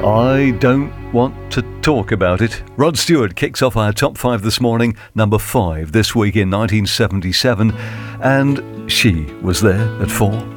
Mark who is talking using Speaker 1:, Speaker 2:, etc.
Speaker 1: I don't want to talk about it. Rod Stewart kicks off our top 5 this morning, number 5 this week in 1977, and she was there at 4.